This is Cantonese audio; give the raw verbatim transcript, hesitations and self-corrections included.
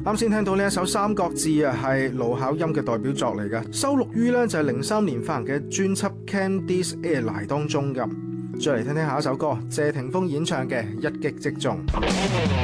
啱先聽到呢一首《三角志》啊，係盧巧音嘅代表作嚟嘅，收錄於呢就係零三年發行嘅專輯《Candice Airline》當中㗎。再嚟聽聽下一首歌，謝霆鋒演唱嘅《一擊即中》。